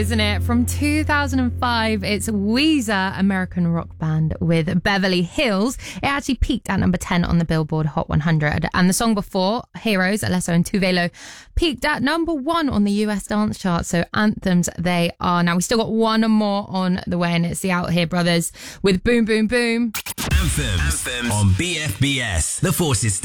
Isn't it? From 2005, it's Weezer, American rock band with Beverly Hills. It actually peaked at number 10 on the Billboard Hot 100. And the song before, Heroes, Alesso and Tuvelo, peaked at number 1 on the US dance chart. So anthems they are. Now, we still got one more on the way, and it's the Out Here Brothers with Boom Boom Boom. Anthems on BFBS. The Forces